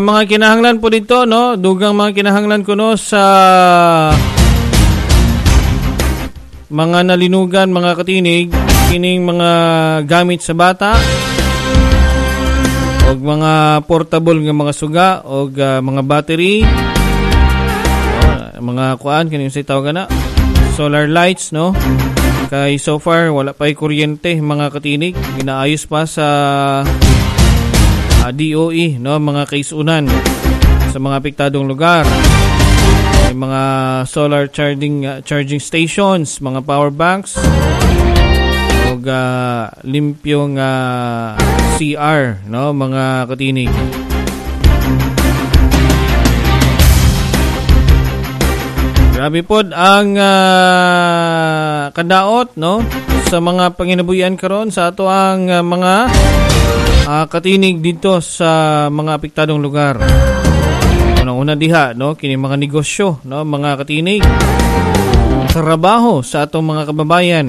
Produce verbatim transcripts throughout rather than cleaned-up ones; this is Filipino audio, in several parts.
Mga kinahanglan po dito, no? Dugang mga kinahanglan ko, no, sa mga nalinugan, mga katinig, kining mga gamit sa bata, o mga portable nga mga suga, o uh, mga battery, o, mga kuan, kining sa tawagan na, solar lights, no? Kay so far, wala pa'y kuryente, mga katinig. Ginaayos pa sa Uh, D O E, no, mga kaisunan sa mga apektadong lugar. May mga solar charging uh, charging stations, mga power banks, o uh, limpyong uh, C R, no, mga katinig. Grabe po ang uh, kadaot, no, sa mga panginabuhian karon sa ato ang uh, mga Uh, katinig dito sa mga apektadong lugar. Unang-una diha, no, kini mga negosyo, no, mga katinig, trabaho sa atong mga kababayan.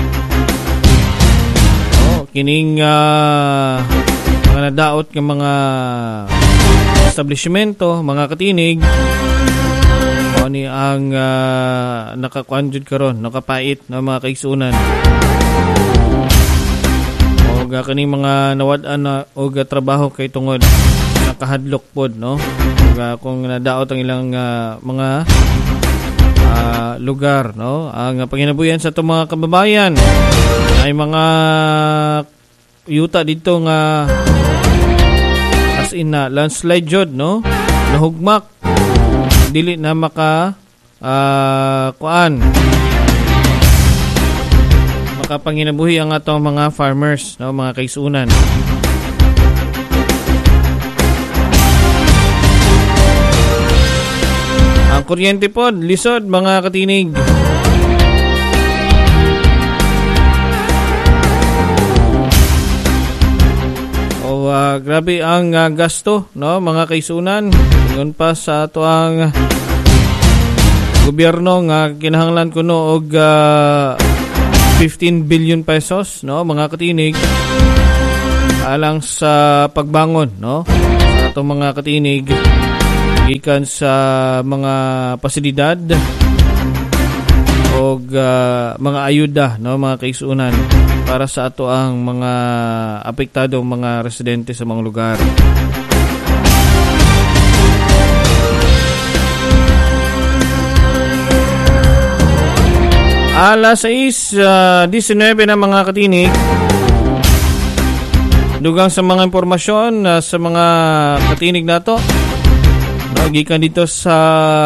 Oh, kining uh, mga nadaot ng mga establishmento, mga katinig, o ni ang uh, nakakuan jud karon, nakapait na mga kaisunan. Oga kaning mga nawad-an na oga trabaho kay tungod nakahadlok pod, no, oga kung nadaot ang ilang uh, mga uh, lugar, no, ang panginabuhian sa itong mga kababayan ay mga yuta dito nga as in na landslide jud, no, nahugmak dili na maka uh, kuan makapanginabuhi ang atong mga farmers, no, mga kaisunan. Ang kuryente po, lisod, mga katinig. O uh, grabe ang uh, gasto, no, mga kaisunan. Ngayon pa sa ato ang gobyerno nga kinahanglan kuno og uh, fifteen billion pesos, no, mga katinig, alang sa pagbangon, no, sa atong mga katinig gikan sa mga pasilidad o uh, mga ayuda, no, mga kaisunan para sa ato ang mga apektadong mga residente sa mga lugar. Alas sais uh, nineteen na mga katinig. Dugang sa mga impormasyon uh, sa mga katinig nato. Nagikan dito sa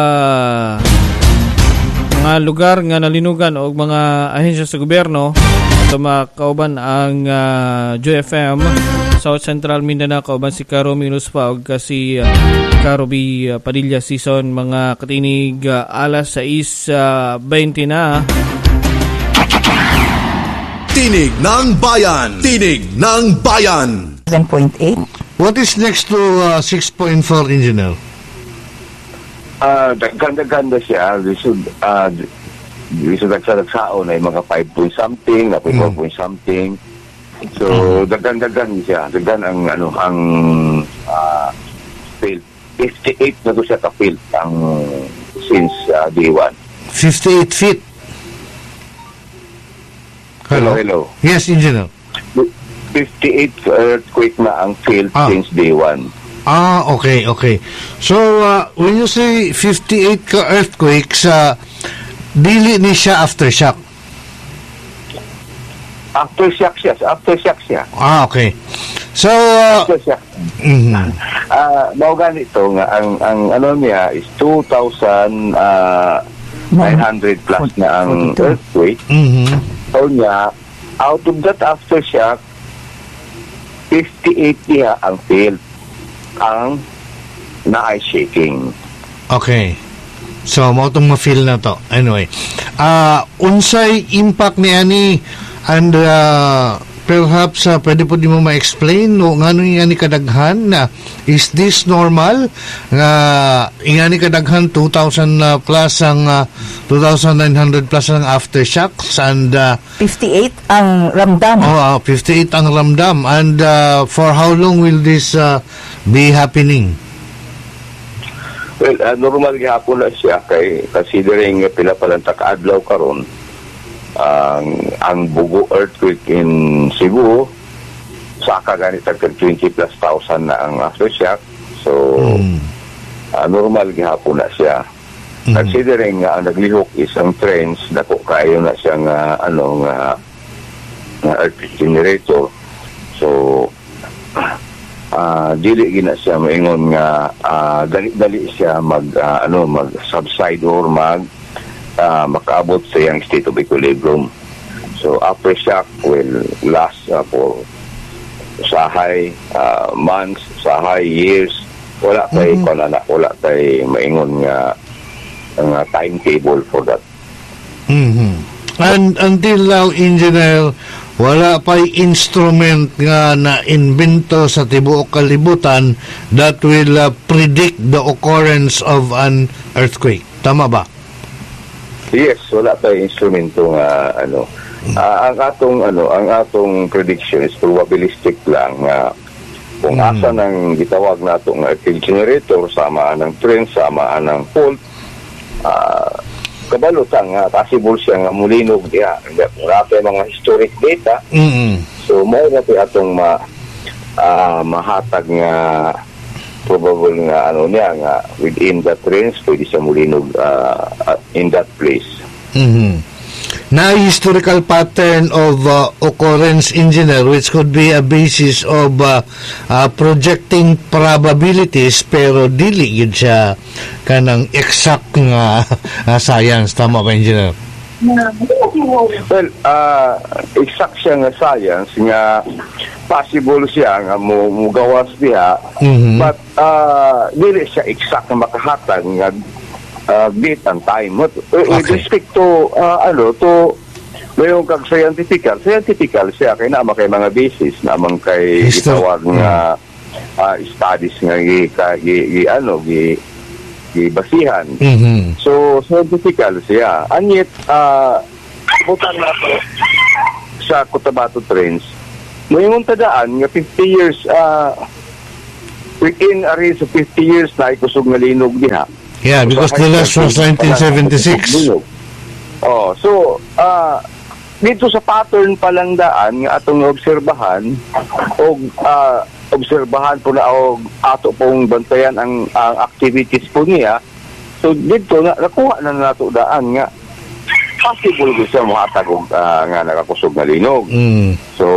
mga lugar nga nalinugan o mga ahensya sa gobyerno. Ito makauban ang uh, Joy F M South Central Mindanao, kauban si Caro Minus pa o kasi uh, Caro B. Uh, Padilla Season, mga katinig, uh, alas sais twenty na. Tinig ng Bayan! Tinig ng Bayan! seven point eight. What is next to uh, six point four, Engineer? Uh, ganda-ganda siya. Lisod, uh, lisod nagsadagsaon ay mga five point something, na four point something. So, mm. dagan-dagan siya. Dagan ang, ano, ang uh, field. fifty-eight na to siya ka-field ang since uh, day one. fifty-eight feet? Hello, hello. Yes, Engineer. fifty-eight earthquake na ang field ah. since day one. Ah, okay, okay. So, uh, when you say fifty-eight ka earthquakes, uh, dili ni siya aftershock? Aftershock siya. Aftershock siya. Ah, okay. So, uh, aftershock. Mm-hmm. Uh, Maugan ito nga, ang, ang ano niya is two thousand nine hundred plus na ang earthquake. Mm-hmm. So niya, out of that aftershock, fifty-eight niya ang field, ang na-ice shaking. Okay. So, mo itong ma-feel na to. Anyway, uh, unsay impact ni ani and uh, perhaps uh, pwede po di mo ma-explain no, nga nung ingani kadaghan na is this normal nga ingani kadaghan two thousand uh, plus ang uh, two thousand nine hundred plus ang aftershocks and uh, fifty-eight ang ramdam. Oh, uh, fifty-eight ang ramdam and uh, for how long will this uh, be happening? Well, uh, normal gihapon na siya kay considering uh, pila palang taka-adlaw karon ang ang bugo earthquake in Cebu sa kaganit tag twenty plus thousand na ang aftershock. So Mm. uh, normal gihapon na siya. Mm. Considering nga ang naglihok isang trends dako kayo na siya nga ano nga nga earthquake generator. So ah dili gina siya maingon nga ah, dali-dali siya mag ah, ano mag subside or mag ah, makaabot sa yang state of equilibrium. So aftershock will last ah, for usahay ah, months, usahay years. Wala tay Mhm. mm-hmm. wala tay maingon nga nga timetable for that. Mhm. And until now, engineer, wala pa'y instrument nga na-invento sa tibuok kalibutan that will uh, predict the occurrence of an earthquake. Tama ba? Yes, wala pa instrumento nga ano. Ah, ang atong ano, ang atong prediction is probabilistic lang nga kung Mm. asa nang gitawag nato nga earthquake generator sama ng trend sama ng fault. Ah, kabalo ta nga possible siya nga mulinog diha. Wala pa mga historic data. Mm. So mao na pa atong ma ah, mahatag nga probable nga ano niya nga within that range pwede siya mulinog ah, at- in that place. Mhm. Na historical pattern of uh, occurrence, engineer, which could be a basis of uh, uh, projecting probabilities, pero dili yun siya kanang exact nga uh, science. Tama ba, engineer? Well, uh, exact siya nga science nga possible siya nga mo mugawas diha Mhm. but uh, dili siya exact nga makahatag nga uh, date and time. With, with Okay. respect to uh, ano to mayroong kag scientifical, scientifical siya kay naman kay mga basis naman kay Histo- gitawag nga uh, studies nga gi, ka- gi, gi ano gi, gi basihan. Mhm. So, scientifical siya. And yet, uh, butang na to sa Cotabato Trends, may tadaan nga fifty years, uh, within a range of fifty years na ikusog nga linog diha. Yeah, because the last was nineteen seventy-six. Oh, so, uh, dito sa pattern pa lang daan nga atong obserbahan o uh, obserbahan po na o ato pong bantayan ang, ang activities po niya. So dito na nakuha na nato daan nga possible ko siya muhatag og uh, nga nakakusog na linog. Mm. So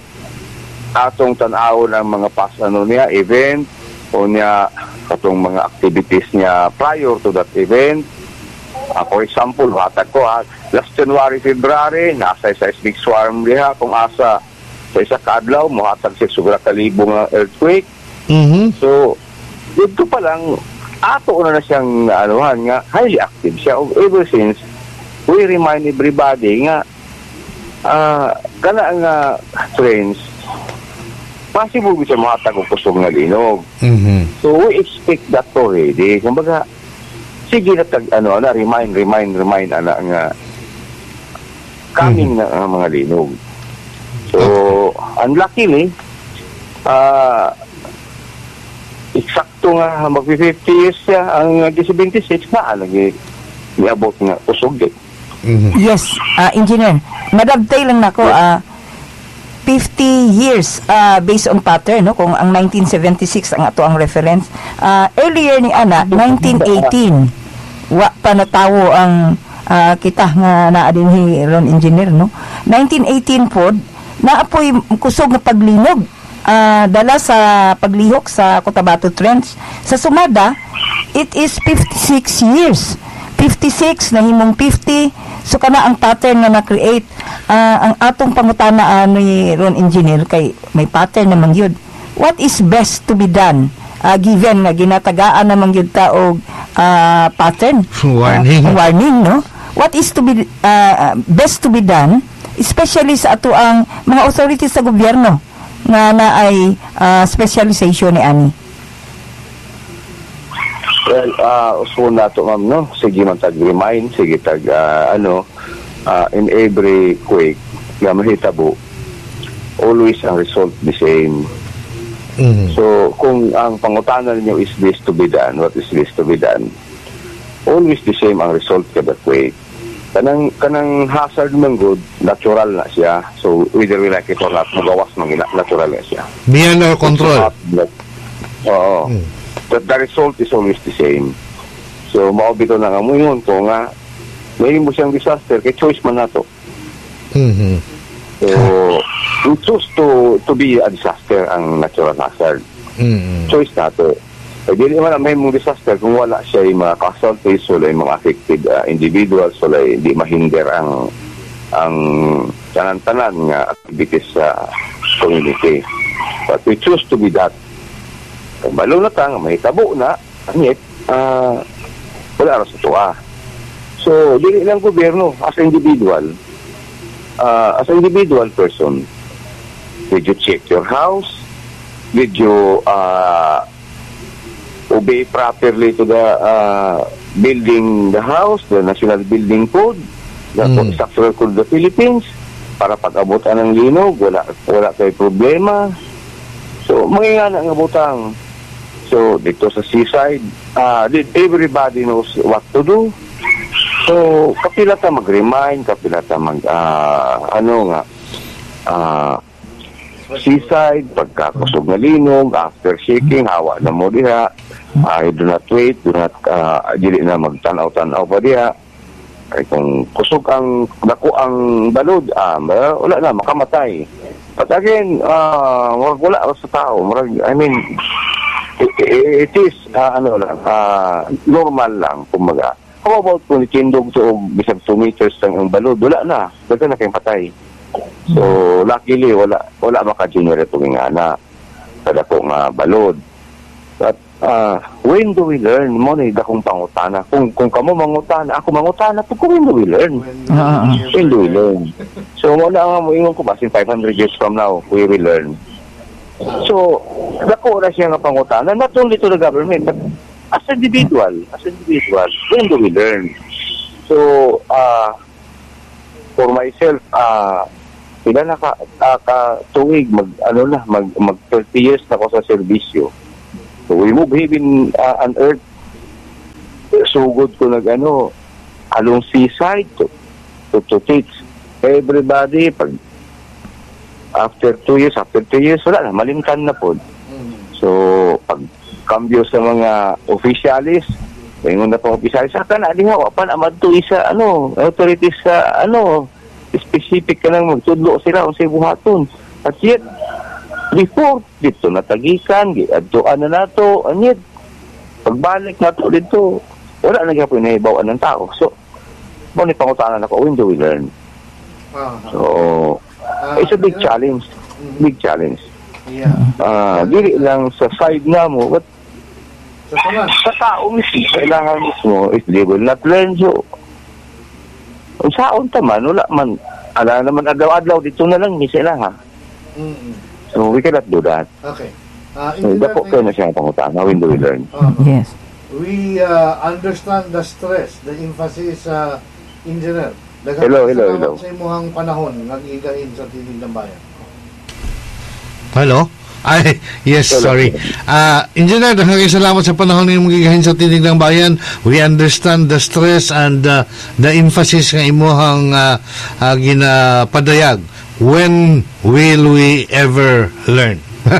atong tan-aw ng mga past ano niya event o niya katong mga activities niya prior to that event. Uh, for example, hatag ko ha, last January, February, nasa sa seismic swarm diha kung asa sa isa kadlaw, muhatag siya sobra kalibong nga earthquake. Mhm. So, dito pa lang, ato na na siyang anuhan nga, highly active siya. Ever since, we remind everybody nga, ah, kana nga trends, possible siya muhatag og kusog nga linog. Mhm. So, we expect that already. Kumbaga, sige na tag, ano, na, remind, remind, remind, ana, nga, coming na ang mga linog. So, unluckily, ah, eksakto nga, mag-fifty years siya, ang twenty-six na, lagi, niabot nga, kusog din. Mhm. Yes, uh, engineer. Madagtay lang nako uh, fifty years uh, based on pattern no kung ang nineteen seventy-six ang ato ang reference. Uh, earlier ni ana nineteen eighteen wa pa natawo ang uh, kita nga naa dinhi ron engineer no. nineteen eighteen pod naapoy kusog nga paglinog uh, dala sa paglihok sa Cotabato Trench. Sa sumada it is fifty-six years. fifty-six na himong fifty, so kana ang pattern nga na-create. Uh, ang atong pangutana uh, ni Ron Engineer kay may pattern naman yun. What is best to be done uh, given nga ginatagaan naman yun ta og uh, pattern Warning. uh, warning no, what is to be uh, best to be done especially sa ato ang mga authorities sa gobyerno nga na ay uh, specialization ni ani. Well, uh, uso na to ma'am, no? Sige man tag-remind, sige tag, uh, ano, uh, in every quake, nga mahitabo, always ang result the same. Mhm. So, kung ang pangutanan niyo is this to be done, what is this to be done? Always the same ang result ka that way. Kanang, kanang hazard ng good, natural na siya. So, whether we like it or not, magawas ng natural na siya. Beyond our control. Oo. Mm. But the result is always the same. So, maobito na nga mo yun ko nga, may mo siyang disaster, kay choice man na to. Mhm. So, we choose to to be a disaster ang natural hazard. Mhm. Choice na to. Eh, di naman may mong disaster kung wala siya yung mga casualties, wala yung mga affected uh, individuals, wala hindi mahinder ang ang tanan-tanan nga activities sa community. But we choose to be that. Kung balo na ta, may tabo na, anyit, uh, wala rin sa tuwa. So, dili lang gobyerno, as individual, uh, as an individual person, did you check your house? Did you uh, obey properly to the uh, building the house, the National Building Code, the Mm. Structural Code of the Philippines, para pag-abutan ng linog, wala, wala kayo problema. So, mangingana ang abutang. So, dito sa seaside, uh, did everybody knows what to do? So, kapila ta mag-remind, kapila ta mag, uh, ano nga, uh, seaside, pagkakusog na linog, after shaking, hawa na mo diha, uh, do not wait, do not, uh, dili na magtanaw-tanaw pa diha. Ay, kung kusog ang, dako ang balod, ah, wala na, makamatay. But again, uh, wala sa tao, I mean, it, it is, uh, ano lang, uh, normal lang, kumaga. How about kung itindog to bisag two meters lang ang balod, wala na, daga na kayong patay. So, luckily, wala wala maka-generate kung nga na kada ko nga balod. But, uh, when do we learn? Mo na dakong pangutana. Kung kung kamo mangutana, ako mangutana, to when do we learn? Ah, ah. When do we learn? So, mo na nga mo ingon ko, basin five hundred years from now, we will learn. So, dako na siya nga pangutana, not only to the government, but as individual, as individual, when do we learn? So, uh, for myself, uh, pila na ka, uh, ka tuwig, mag, ano na, mag, mag thirty years na ako sa serbisyo. So, we move heaven uh, on earth. So good ko nag, ano, along seaside to, to, to teach everybody. Pag, after two years, after three years, wala na, malimtan na po. So, pag kambyo sa mga officialis, ngayon na pang officialis, saka na, di hawa pa naman ito isa, ano, authorities sa, ano, specific ka lang magtudlo sila kung sa buhaton. At yet, before, dito natagikan, adtoan na nato, anyit, pagbalik nato dito, wala na kaya pinahibawaan ng tao. So, mo ni pangutanan ako, when do we learn? So, it's a big challenge. Big challenge. Yeah. Ah, dili lang sa side na mo, but Sa tanan. sa tao mismo, kailangan mismo, if they will not learn, so, kung saon taman, wala man, ala naman adlaw-adlaw, dito na lang, misa lang ha. Mm-mm. So, we cannot do that. Okay. Uh, So, dako kayo na siya pangutana, when do we learn? Uh, Yes. we uh, understand the stress, the emphasis sa uh, engineer. Daghang Hello, hello, salamat hello. Sa imuhang panahon nag-igain sa Tinig ng Bayan. Hello? Ay, yes, Hello. sorry. Uh, Engineer, daghang salamat sa panahon ng magigahin sa Tinig ng Bayan. We understand the stress and uh, the emphasis ng imuhang uh, uh, ginapadayag. When will we ever learn?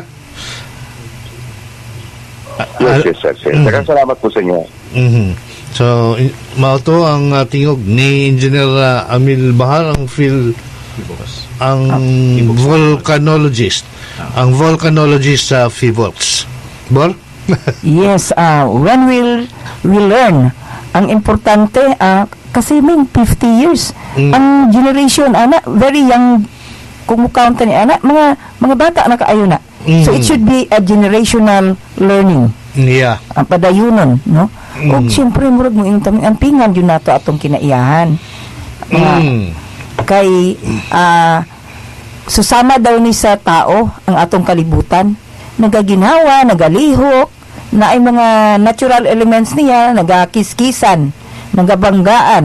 Yes, yes, yes. yes. Daghang salamat po sa inyo. Mhm. So, in- mao to ang uh, tingog ni Engineer uh, Amil Bahar, ang field ang volcanologist. Ang volcanologist sa Fivolts. Bor? Yes, uh, when will we learn? Ang importante, uh, kasi may fifty years. Mm. Ang generation, ana, very young, kung count ni ana, mga mga bata na kaayo na. So Mm. it should be a generational learning. Yeah. Ang padayunon, no? Mm. O siyempre, murag mo yung taming, ang pingan yun nato atong kinaiyahan. Mga, Mm. kay, ah, susama daw ni sa tao ang atong kalibutan. Nagaginawa, nagalihok, na ay mga natural elements niya, nagakiskisan, nagabanggaan,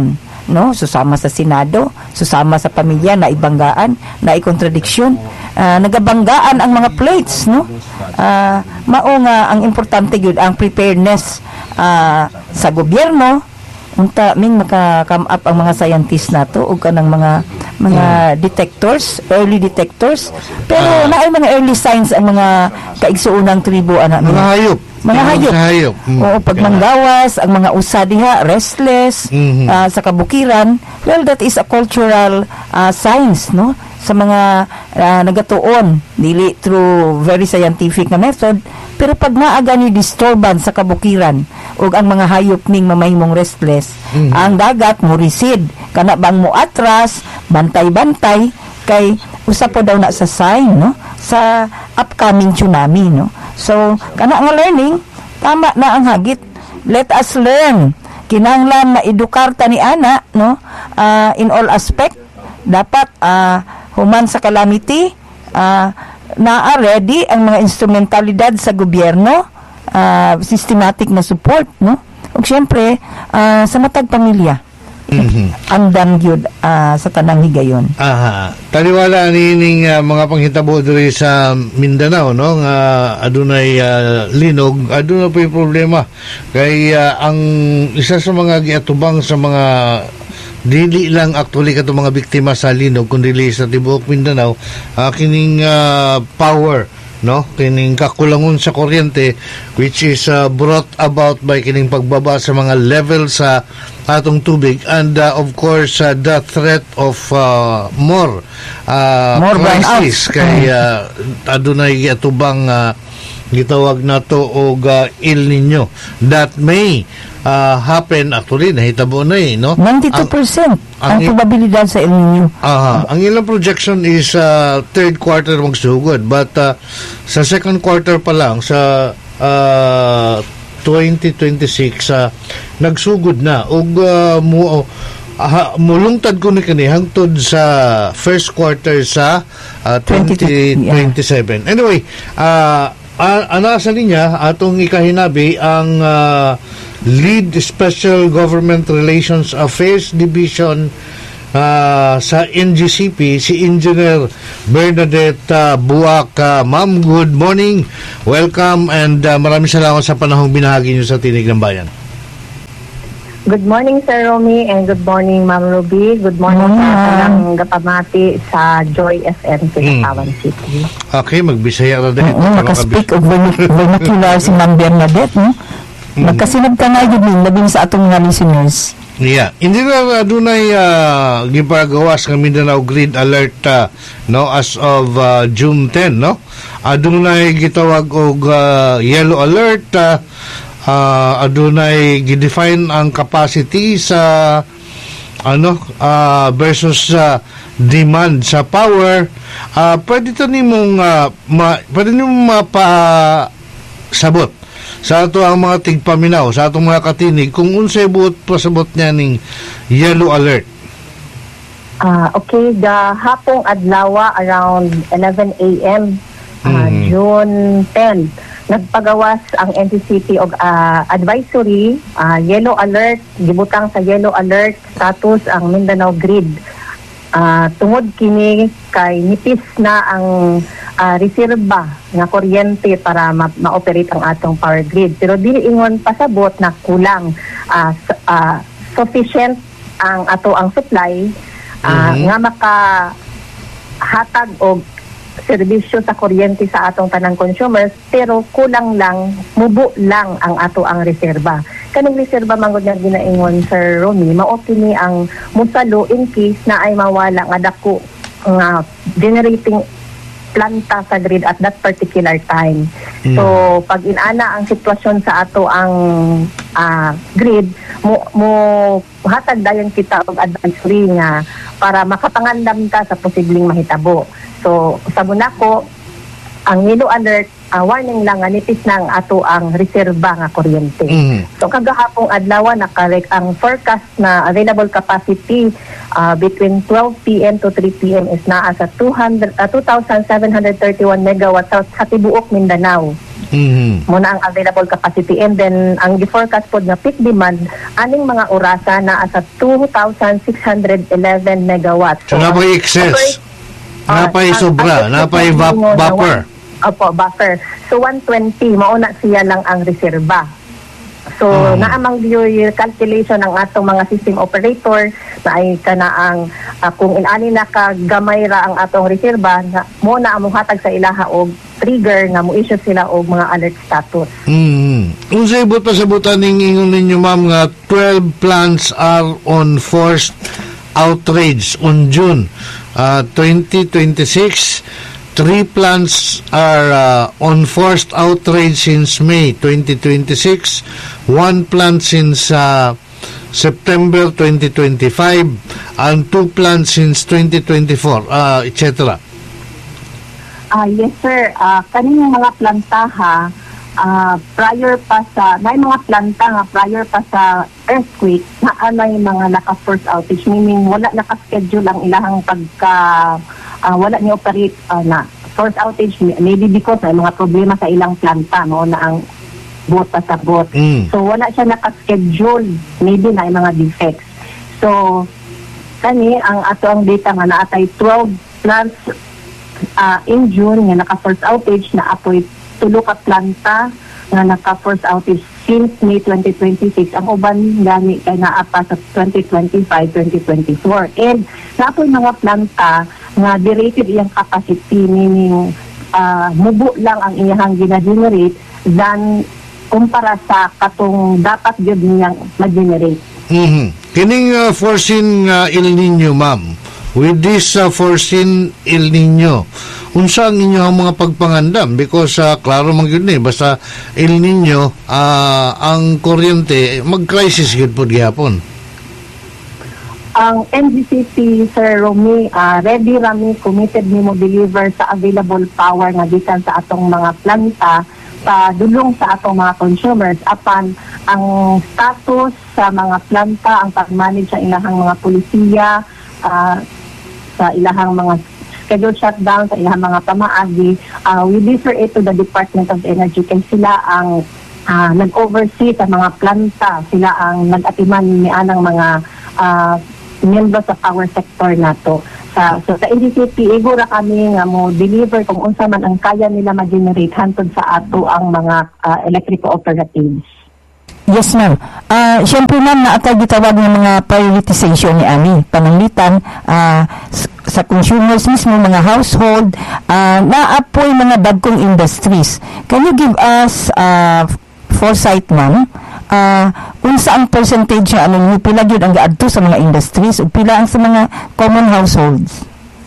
no, susama sa Senado, susama sa pamilya na ibanggaan, na ikontradiksyon, uh, nagabanggaan ang mga plates, no. Uh, mao nga ang importante gyud ang preparedness uh, sa gobyerno unta ming maka-come up ang mga scientists nato ug kanang mga mga hmm. detectors, early detectors, pero uh, naay mga early signs ang mga kaigsuunang tribo ana mga hayop mga hayop, hayop. Mm. Oo, pagmanggawas ang mga usa diha restless mm-hmm. uh, sa kabukiran, well that is a cultural uh, science, no, sa mga uh, nagatuon dili through very scientific na method, pero pag naaga ni disturbance sa kabukiran ug ang mga hayop ning mamahimong restless, mm-hmm. ang dagat mo recede kana bang mo atras bantay-bantay kay usa po daw na sa sign, no, sa upcoming tsunami, no. So kana nga learning tama na ang hagit, let us learn kinahanglan na edukarta ni ana, no, uh, in all aspect dapat uh, human sa calamity uh, naa ready ang mga instrumentalidad sa gobyerno, uh, systematic na support, no, ug syempre uh, sa matag pamilya. Mm-hmm. Andam gyud uh, sa tanang higayon. Aha. Taliwala nining uh, mga panghitabo diri sa Mindanao, no, nga adunay uh, linog, aduna pa problema kay uh, ang isa sa mga giatubang sa mga dili lang actually kato mga biktima sa linog kundi sa tibuok Mindanao, uh, kining uh, power, no, kining kakulangon sa kuryente which is uh, brought about by kining pagbaba sa mga level sa atong tubig, and uh, of course uh, the threat of uh, more uh, more crisis kay uh, adunay atubang uh, gitawag nato og uh, El Nino that may uh, happen actually nahitabo na eh, no, ninety-two percent ang, ang, ang probabilidad sa El Nino. Uh, ang ilang projection is uh, third quarter magsugod, but uh, sa second quarter pa lang sa uh, twenty twenty-six uh, nagsugod na og uh, mo uh, mulungtad ko ni kani hangtod sa first quarter sa uh, twenty twenty-seven. Yeah. Anyway, uh, uh, ana sa linya atong ikahinabi ang uh, Lead Special Government Relations Affairs Division uh, sa N G C P, si Engineer Bernadette uh, Buak. Uh, Ma'am, good morning. Welcome, and uh, maraming salamat sa panahong binahagi niyo sa Tinig ng Bayan. Good morning, Sir Romy, and good morning, Ma'am Ruby. Good morning mm. sa talang gapamati sa Joy F M sa Tawan mm. City. Okay, magbisaya na din. Oo, nakaspeak of vernacular si Ma'am Bernadette, no? Mm. Magkasinag ka nga yun, labing sa atong nga listeners. Yeah. Hindi na adunay uh, gipagawas ng Mindanao Grid Alert uh, no, as of uh, June tenth, no? Adunay gitawag og uh, yellow alert, uh, uh, adunay gidefine ang capacity sa ano uh, versus uh, demand sa power. Uh, pwede to nimong uh, ma, pwede nimong mapasabot sa ato ang mga tigpaminaw, sa atong mga katinig, kung unsay buot pasabot niya ning yellow alert. Uh, okay, the hapong adlaw around eleven a.m. Uh, mm. June tenth, nagpagawas ang N G C P og uh, advisory, uh, yellow alert, gibutang sa yellow alert status ang Mindanao Grid. Uh, tungod kini kay nipis na ang uh, reserba nga kuryente para ma- ma-operate ang atong power grid, pero dili ingon pasabot na kulang, uh, uh, sufficient ang ato ang supply uh, mm-hmm. nga maka hatag og serbisyo sa kuryente sa atong tanang consumers, pero kulang lang, mubo lang ang ato ang reserba. Kanang reserba manggod nga ginaingon Sir Romy, mao kini ang musalo in case na ay mawala nga dako nga generating planta sa grid at that particular time. Mm. So pag inana ang sitwasyon sa ato ang uh, grid, mo, mo hatag dayon kita og advisory nga para makapangandam ta sa posibleng mahitabo. So sa bunako ang yellow alert ah, warning lang nga nipis na ang ato ang reserba nga kuryente. Mhm. So kagahapong adlaw nakarek ang forecast na available capacity ah, between twelve p.m. to three p.m. is naa sa two hundred, ah, two thousand seven hundred thirty-one megawatts sa, sa tibuok Mindanao. Mhm. Muna ang available capacity, and then ang gi-forecast pod nga peak demand aning mga orasa naa sa two thousand six hundred eleven megawatts. So, napay excess. Ah, Napay ang- sobra. ang Napay excess vap- mo na vapor. one- Opo, buffer. So one twenty, mauna siya lang ang reserba. So Mm. naamang yung calculation ng atong mga system operator na ay kanaang ah, kung inani na kagamay ra ang atong reserba, na, mo na among hatag sa ilaha og trigger nga mo issue sila og mga alert status. Mm. Unsay ibot pa sa buta ning ingon ninyo ma'am nga twelve plants are on forced outrage on June uh, twenty twenty-six. Three plants are uh, on forced outrage since May twenty twenty-six. One plant since uh, September twenty twenty-five, and two plants since twenty twenty-four, uh, et cetera. Ah, yes sir, Ah, kaning mga plantaha ah, prior pa sa may mga planta nga prior pa sa earthquake na may mga naka-force outage, meaning wala naka-schedule ang ilahang pagka ah, wala ni operate ah, na force outage, maybe because may mga problema sa ilang planta no na ang bota sa bot. Mm. So wala siya naka-schedule, maybe na mga defects. So kani ang ato ang data nga naatay twelve plants uh, in June nga naka-force outage, na apoy tulo ka planta nga naka-force outage since May twenty twenty-six. Ang uban gani kay naa pa sa twenty twenty-five twenty twenty-four. And naapoy mga planta nga derated iyang capacity, meaning uh, mubo lang ang iyang gina-generate than kumpara sa katong dapat gyud niyang ma-generate. Mhm. Kining uh, foreseen uh, El Nino, ma'am. With this uh, foreseen El Nino, unsa ang inyong mga pagpangandam? Because uh, klaro man gyud ni basta El Nino, uh, ang kuryente mag-crisis gyud pod gihapon. Ang N G C P, Sir Romy, uh, ready rami, committed ni mo deliver sa available power nga gikan sa atong mga planta pa dulong sa atong mga consumers apan ang status sa mga planta, ang pag-manage sa ilahang mga pulisiya, uh, sa ilahang mga scheduled shutdown, sa ilahang mga pamaagi, uh, we defer it to the Department of Energy kay sila ang uh, nag-oversee sa mga planta, sila ang nag-atiman ni anang mga uh, membro sa power sector nato. Sa so sa N G C P igura kami nga mo deliver kung unsa man ang kaya nila ma-generate hantod sa ato ang mga uh, electrical operatives. Yes, ma'am. Ah, syempre, ma'am, naatay gitawag ng mga prioritization ni Ani. Pananglitan ah, s- sa consumers mismo, mga household, ah, naapoy mga dagkong industries. Can you give us ah, foresight, ma'am? Ah, unsa ang percentage na ano, pila gyud ang gaadto sa mga industries o pila ang sa mga common households?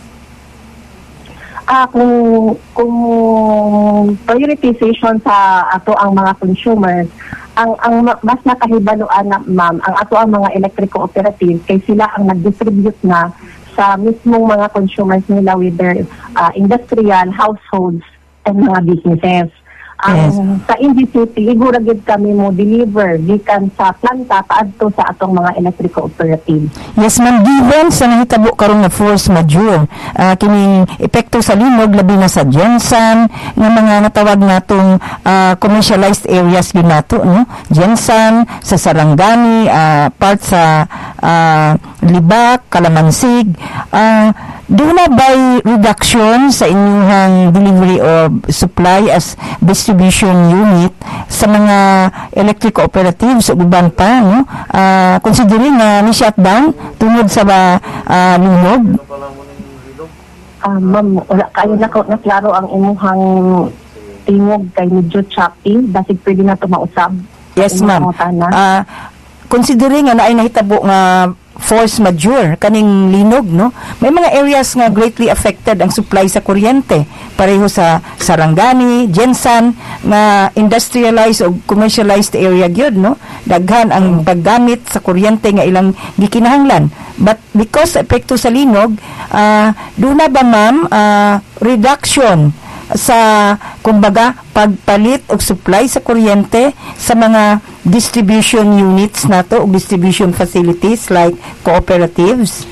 Ah, kung kung prioritization sa ato ang mga consumers, ang ang ma- mas nakahibaluan na ma'am ang ato ang mga electrical operatives kay sila ang nag-distribute na sa mismong mga consumers nila with their ah, industrial households and mga businesses. Ang Yes. sa N G C P igura gid kami mo deliver gikan sa planta paadto sa atong mga electrical operatives. Yes, ma'am. Given sa nahitabo karon nga force majeure, uh, kining epekto sa linog labi na sa Gensan, nga mga natawag natong uh, commercialized areas yun nato, no? Gensan, sa Sarangani, uh, part sa uh, Libak, Kalamansig, uh, doon na by reduction sa inyong delivery or supply as distribution unit sa mga electric cooperatives o uban pa, no? Uh, considering na uh, ni-shutdown tungod sa ba, uh, linog? Ah, ma'am, wala kayo na, na klaro ang imuhang tingog kay medyo choppy, basig pwede na ito mausab. Yes, Imuhang ma'am. tana. Uh, considering nga na ay nahitabo nga force majeure kaning linog, no, may mga areas nga greatly affected ang supply sa kuryente pareho sa Sarangani, Gensan na industrialized o commercialized area gyud, no, daghan ang paggamit sa kuryente nga ilang gikinahanglan, but because sa epekto sa linog, uh, doon na ba ma'am uh, reduction sa kumbaga pagpalit og supply sa kuryente sa mga distribution units nato o distribution facilities like cooperatives?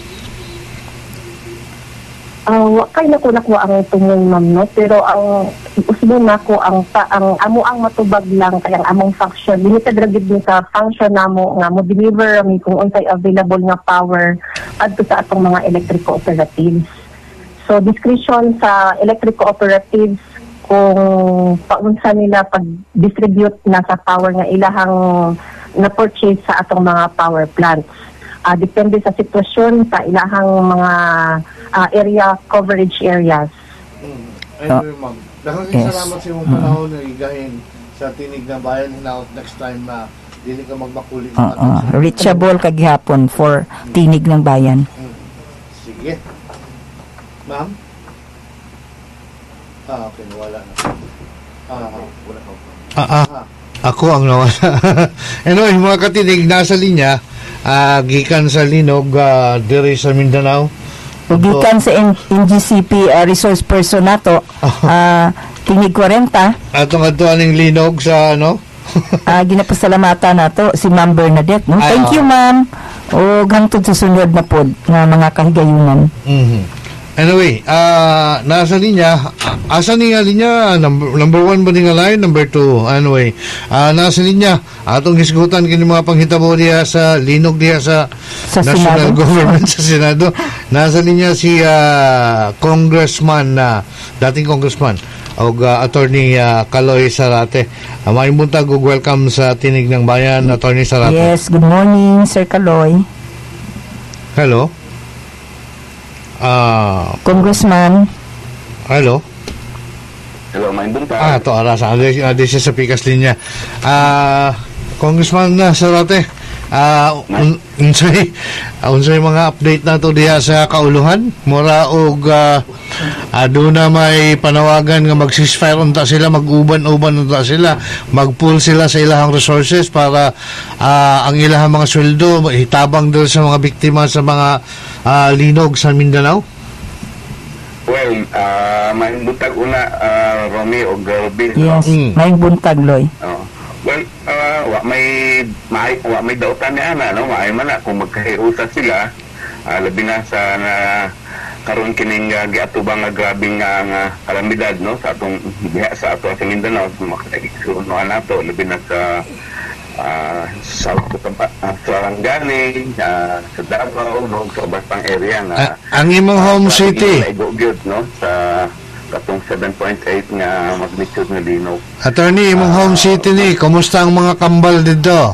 Uh, wa kay nako nakuha ang tumong ma'am no, pero ang usbo nako ang pa, ang amo ang matubag lang kay ang among function limited ra gid ni sa function namo nga mo deliver mi kung unsay available nga power adto sa atong mga electric cooperatives. So discretion sa electric cooperatives kung paunsa nila pag-distribute na sa power nga ilahang na-purchase sa atong mga power plants. Uh, depende sa sitwasyon sa ilahang mga uh, area coverage areas. Mm. Anyway, ma'am. Daghang Yes. salamat sa imong panahon na igahin sa Tinig ng Bayan. Now, next time na dili ka magmakulit. Uh, uh, reachable kagihapon for Tinig ng Bayan. Sige. Ma'am? Ah, okay. Wala na. Ah, wala ka. Ah, ah. Ako ang nawala. Anyway, mga katinig, nasa linya, ah, gikan sa Linog, ah, diri sa Mindanao. Ugikan sa N- NGCP uh, resource person nato, uh, Tinig forty, Atong ato aning Linog sa ano? uh, ginapasalamatan nato si Ma'am Bernadette. No? Ay, Thank oo. you, Ma'am. O hangtod sa sunod na pod nga mga kahigayunan. Mhm. Anyway, ah nasa linya, asa ni nga linya, number, number one ba ni nga line, number two, anyway, ah nasa linya, atong hisgutan kini mga panghitabo diha sa Linog diha sa, Sa National Senado. Government sa Senado. Nasa linya si ah, Congressman, na dating Congressman, o ah, Attorney ah, Kaloy Sarate. Uh, may buntag ug welcome sa Tinig ng Bayan, Attorney Sarate. Yes, good morning, Sir Kaloy. Hello? Ah, Congressman. hello? Hello, may bunta. Ah, to ara sa adi, adi siya sa pikas linya. Ah, Congressman na Sarate. Ah, un, unsay uh, unsay mga update nato diha sa kauluhan? Mura og uh, aduna may panawagan nga mag-ceasefire unta sila, mag-uban-uban unta sila, mag-pool sila sa ilahang resources para ah, ang ilahang mga sweldo hitabang dil sa mga biktima sa mga ah, linog sa Mindanao. Well, uh, may buntag una, uh, Romy o Garbil. Yes, Mm. may buntag, Loy. Oh. Well, uh, wa may may wa may dautan ni ana no, may man na kung magkahiusa sila, uh, labi na sa na karon kining uh, giatubang nga grabing nga nga kalamidad no sa atong diha sa ato sa Mindanao, makaigsugnoan nato labi na sa uh, South Cotabato, uh, Sarangani, uh, sa Davao no, sa ubas pang area nga Ah, ang imong home city, Igogyod no sa katong seven point eight nga magnitude nga linog. Attorney, imong home city ni, kumusta ang mga kambal dito?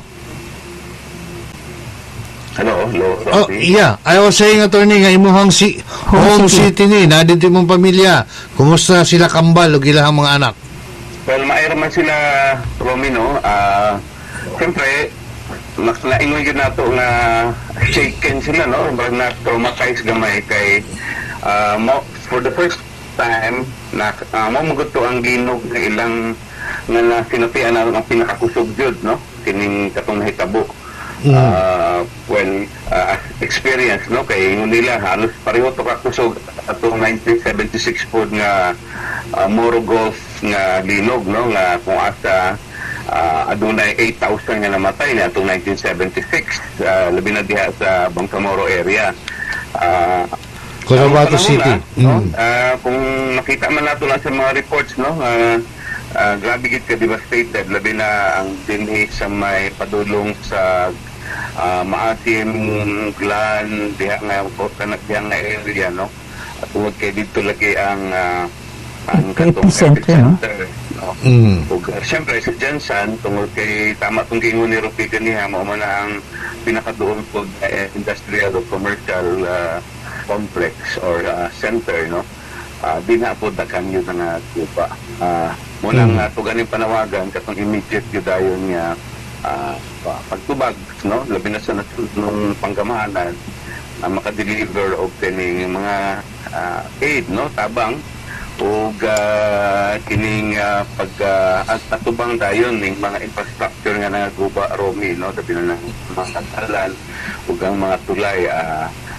Hello, hello, Oh, Rocky. yeah. I was saying, attorney, nga imong si home, Home city ni, nadito mong pamilya. Kumusta sila kambal o ilahang mga anak? Well, maayra man sila, Romy, no? Ah, siyempre, mas naingon yun nato nga shaken sila, no? But na traumatized gamay kay ah, mo, for the first time na uh, mo maguto ang ginog nga ilang nga na sinapian na ang pinakakusog jud, no? Kining katong nahitabo. Mm. Uh, well, uh, experience, no? Kay ingon nila halos pareho to kakusog atong nineteen seventy-six pod nga uh, Moro Gulf nga linog, no? Nga kung asa uh, adunay eight thousand nga namatay na atong nineteen seventy-six, uh, labi na diha sa Bangsamoro area. Uh, Cotabato ang panahon City. na, no? Mm. Ah, kung nakita man nato lang sa mga reports, no, ah, ah, grabe gid ka devastated, labi na ang dinhi sa may padulong sa ah, Maasim, Glan, diha nga kanak diha nga area, no. At tungod kay dito lagi ang ah, ang katong Epicenter, no? no. Mm. Ug uh, siyempre sa Jansan tungod kay tama tong gingon ni Rupi kaniya mao man na ang pinakaduol pod uh, industrial o commercial uh, complex or uh, center, no. Uh, di na po dakan yun nga tupa. Uh, munang Mm. uh, tuganing panawagan katong immediate yun dayon nga uh, pagtubag, no, labi na sa nung panggamahanan uh, makadeliver og kining mga uh, aid, no, tabang ug uh, kining uh, pag uh, atubang dayon ning mga infrastructure nga nagaguba, Romy, no, labi na ng mga kantalan ug ang mga tulay uh,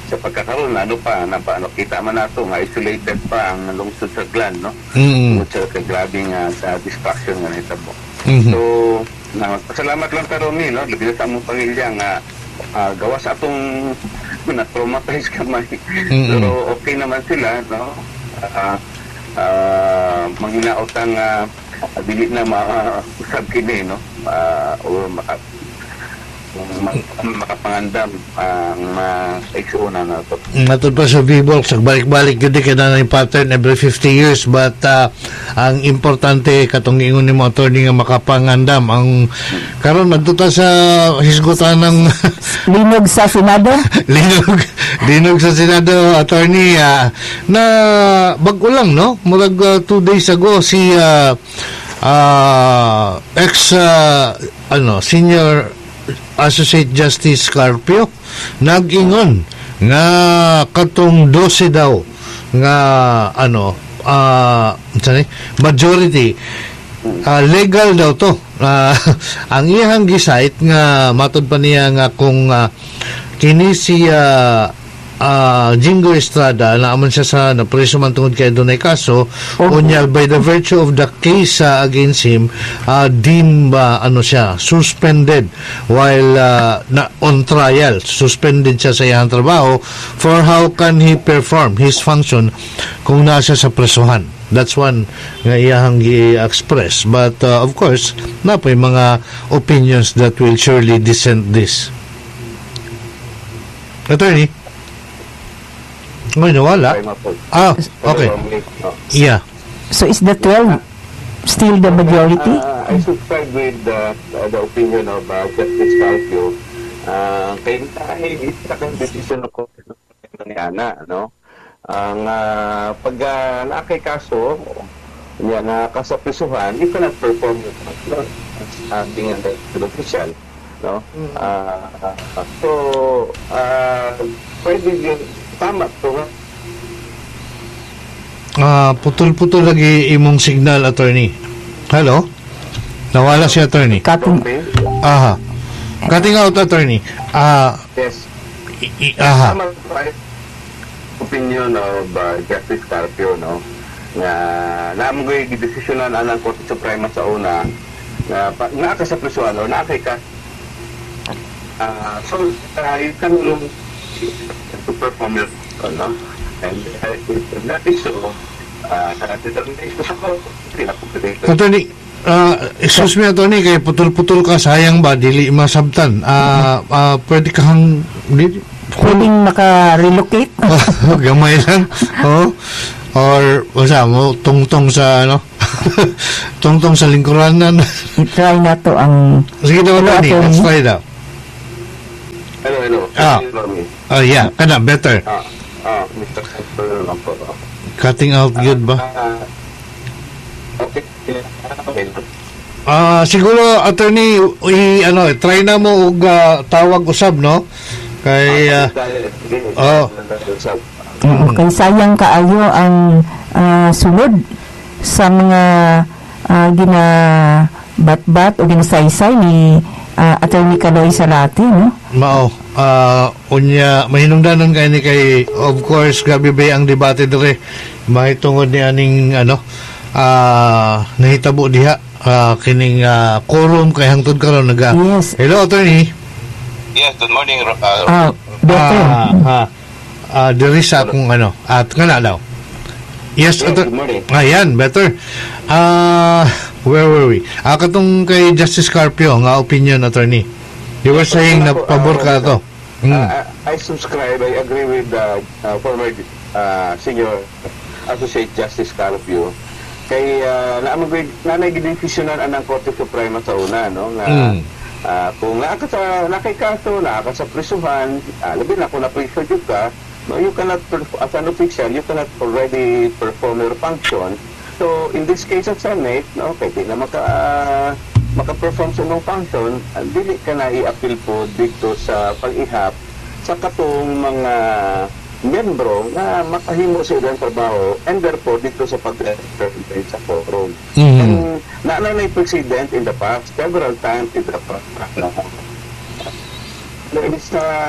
sa pagkakaroon ano pa na paano kita man nato nga isolated pa ang lungsod sa Glan, no? Mm. Tungod sa kagrabing uh, sa distraction nga nahitabo. Mhm. So na salamat lang karon ni, no, labi na sa among pamilya nga uh, gawa sa atong na traumatize kamay. Mm-mm. Pero okay naman sila, no? Uh, uh, manghinaot ang uh, dili na mausab kini, no? Uh, o maka makapangandam ang maigsuuna na ito. Matod pa sa V-Box, balik-balik gudi kay na yung pattern every fifty years, but uh, ang importante katong ingon ni mo attorney nga makapangandam ang karon madto sa hisgutan ng Linog sa Senado? linog linog sa Senado, attorney, uh, na bag-o lang, no? Murag uh, two days ago si uh, uh, ex uh, ano senior Associate Justice Carpio nag-ingon nga katong dose daw nga ano uh, majority uh, legal daw to. Uh, ang iyang gisite nga matod pa niya nga kung uh, kini si uh, uh, Jingo Estrada naaman siya sa napreso man tungod kay dunay kaso unya by the virtue of the case uh, against him uh, din ba ano siya suspended while uh, na on trial, suspended siya sa iyang trabaho for how can he perform his function kung nasa sa presohan. That's one nga iyang i-express, but uh, of course na po yung mga opinions that will surely dissent this. Attorney, ngayon nawala. Ah, okay. Yeah. So is the twelve still the majority? Uh, I subscribe with the, uh, the opinion of uh, Justice Carpio. Uh, kaya tayo, isa kang decision ng Korte ni Ana, no? Ang uh, pag uh, nakay kaso, yan, na kasapisuhan, you cannot perform your function as being an elected official, no? Uh, uh, so, uh, pwede yun, tama to, ha? Ah, putol-putol lagi imong signal, attorney. Hello? Nawala si attorney. Cutting. Okay. Aha. Cutting out, attorney. Ah, Yes. i- i- aha. Tama ba opinion of uh, Justice Carpio, no? Nga namoy gidesisyonan ang Korte Suprema sa una na pa, naa ka sa prisuhan o naa kay ka. Uh, so, uh, you can look to perform your, ano? And uh, if that is so, uh, determination sa ko, pinapupilate. Attorney, ah, excuse me, attorney, kay putol-putol ka, sayang ba, dili masabtan. Ah, ah, pwede kang, di, Pwedeng maka-relocate? oh, gamay lang. Oh. Or, wasa mo, tungtong sa, ano, tungtong sa lingkuranan. I-try na to ang... Sige daw, Hello, attorney, attorney. let's try daw. Hello, hello. Ah. Hello, me. Oh, yeah, kana, better. Ah, ah, Mister Carpio lang po. Cutting out good ba? Ah, okay. Okay. Ah, siguro, attorney, i, ano, try na mo og ah, tawag usab, no? Kay, ah, oh. Oo, kay sayang kaayo ang ah, sulod sa mga ah, gina bat-bat o ginasaysay ni ah, Attorney Kaloy Sarati, no? mao, ah, unya, mahinungdanon kay ni kay, of course, gabi ba ang debate dire, mahitungod ni aning, ano, ah, nahitabo diha, ah, kining ah, quorum kay hangtod karon naga. Yes. Hello, attorney. Yes, good morning. Uh, Ah, better. Ah, ah, ah, diri sa akong ano, at kana daw. Yes, Yes, ato- good morning. Ayan, better. Ah, where were we? Ah, katong kay Justice Carpio nga opinion, attorney. You were saying na pabor ka to. Hmm. Uh, I subscribe, I agree with the uh, former uh, senior Associate Justice Carpio. Kay uh, naamag nanay gidesisyonan anang Korte Suprema sa una, no? Nga Mm. uh, kung naa ka sa nakay kaso, naa ka sa prisuhan, uh, labi na kung na-priso jud ka, no, you cannot perf- as an official, you cannot already perform your function. So in this case of Senate, no, pwede na maka uh, maka-perform sa mong function, uh, dili ka na i-appeal po dito sa pag-ihap sa katong mga membro na makahimo sa ilang trabaho and therefore dito sa pag-represent sa forum. Mhm. And naana na yung president in the past, several times in the past. No, there is uh,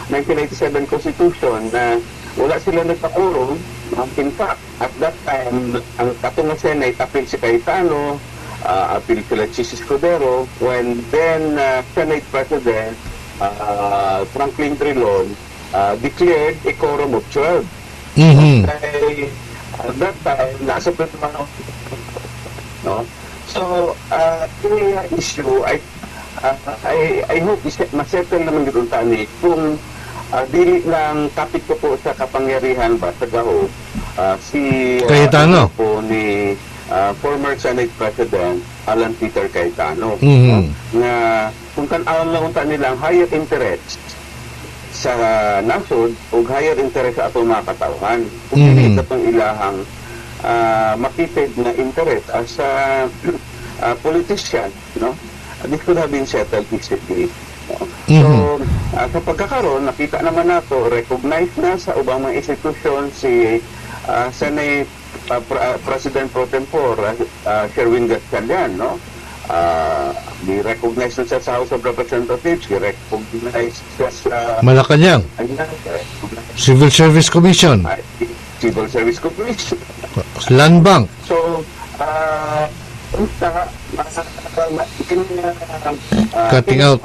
nineteen ninety-seven Constitution na wala sila nagpakurom. In fact, at that time, ang katong Senate, apil si Cayetano, uh, apil sila Chis Escudero, when then uh, Senate President uh, Franklin Drilon uh, declared a quorum of twelve. Mhm. Kaya, at that time, nasa President, no? So, uh, yung issue, I, uh, I, I hope is- masettle naman yung tani kung uh, dili lang kapit ko po sa kapangyarihan ba sa gaho, uh, si uh, Cayetano. ano po ni uh, former Senate President Alan Peter Cayetano, Mhm. no? Na kung kan-aon lang unta nilang higher interest sa nasod o higher interest sa atong mga katawhan. Kung Mhm. dili katong ilahang uh, makitid na interest as a uh, politician, no? This could have been settled peacefully. No? So, uh, sa pagkakaroon, nakita naman nato, recognize na sa ubang mga institusyon si uh, Senate uh, Pre- President Pro Tempore, uh, Sherwin Gatchalian, no? Uh, di-recognize na siya sa House of Representatives, di-recognize siya sa Malacanang. ayun na, Civil Service Commission. uh, Civil Service Commission. Land Bank. So, uh, unsa, uh, Cutting out.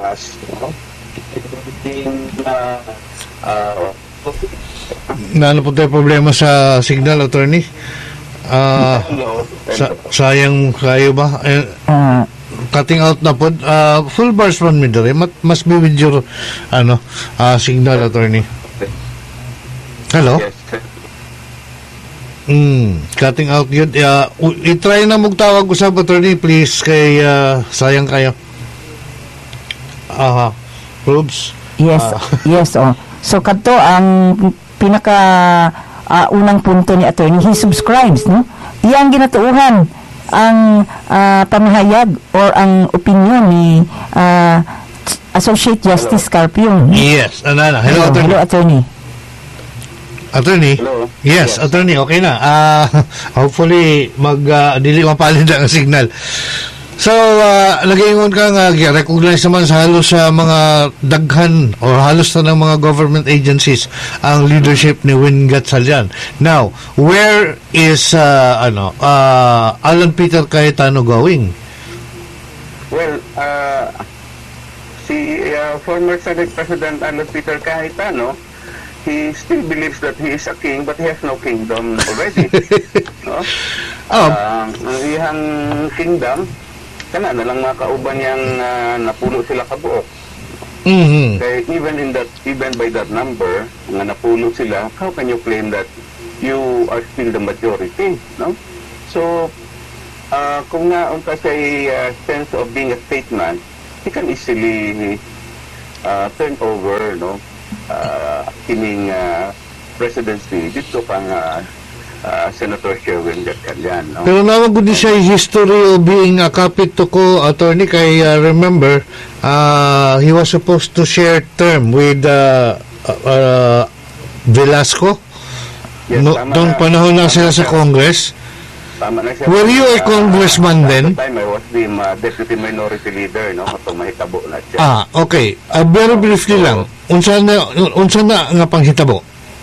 Na ano po tayo problema sa signal, attorney? Ah, sa, sayang kayo ba? Eh, Ah, cutting out na po. Ah, full bars man mi dere. Mat- Must be with your ano, ah, signal, attorney. Hello? Yes. Mm, cutting out yun. Uh, i-try na magtawag usab, attorney, please, kay ah, sayang kayo. Aha. Probes. yes, Ah. yes, oh. So kadto ang pinaka ah, unang punto ni attorney, he subscribes, no? Iyang ginatuuhan ang ah, pamahayag or ang opinion ni ah, Associate Justice Carpio. Yes, anana. Hello, Hello, attorney. hello, attorney. Attorney? Hello? Yes, Yes. attorney, okay na. Ah, hopefully mag uh, dili mapalid ang signal. So, uh, nag-iingon ka nga, recognize naman sa halos sa mga daghan or halos na ng mga government agencies ang leadership ni Win Gatchalian. Now, where is uh, ano uh, Alan Peter Cayetano going? Well, uh, si uh, former Senate President Alan Peter Cayetano, he still believes that he is a king, but he has no kingdom already. No? Oh. Uh, ang iyang kingdom, kana na lang mga kauban niyang uh, napuno sila kabuok. Mhm. Kaya even in that, even by that number, nga napuno sila, how can you claim that you are still the majority, no? So, uh, kung nga unta siya uh, sense of being a statesman, he can easily uh, turn over, no, uh, kining uh, presidency dito pang uh, uh, Senator Sherwin Gatchalian, no? Pero naman ko din siya yung history of being a kapito ko, attorney, kay uh, remember, uh, he was supposed to share term with uh, uh, Velasco. Yes, No, tama doon na. panahon na Tama sila na sa siya. Congress. Tama na siya. Were you a Uh, congressman at then? the time, I was the uh, deputy minority leader, no? Katong mahitabo na siya. Ah, okay. Uh, very briefly lang. Unsa na unsa na nga panghitabo?